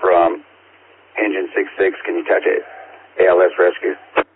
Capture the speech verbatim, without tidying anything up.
from Engine six six. Can you touch it? A L S rescue.